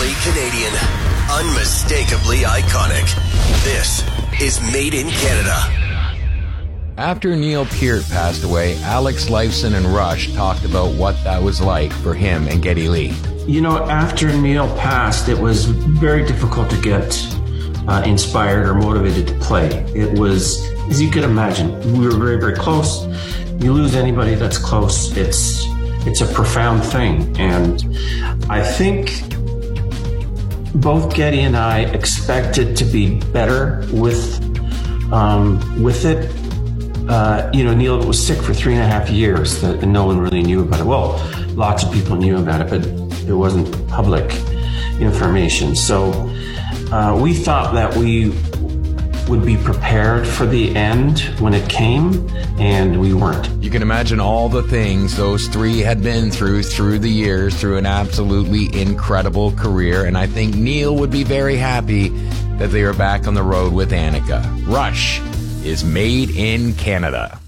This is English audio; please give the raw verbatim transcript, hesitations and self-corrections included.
Undeniably Canadian. Unmistakably iconic. This is Made in Canada. After Neil Peart passed away, Alex Lifeson and Rush talked about what that was like for him and Geddy Lee. You know, after Neil passed, it was very difficult to get uh, inspired or motivated to play. It was, as you can imagine, we were very, very close. You lose anybody that's close, it's it's a profound thing. And I think both Geddy and I expected to be better with um, with it. Uh, you know, Neil was sick for three and a half years that, and no one really knew about it. Well, lots of people knew about it, but it wasn't public information. So uh, we thought that we would be prepared for the end when it came, and we weren't. You can imagine all the things those three had been through through the years, through an absolutely incredible career, and I think Neil would be very happy that they are back on the road with Annika. Rush is Made in Canada.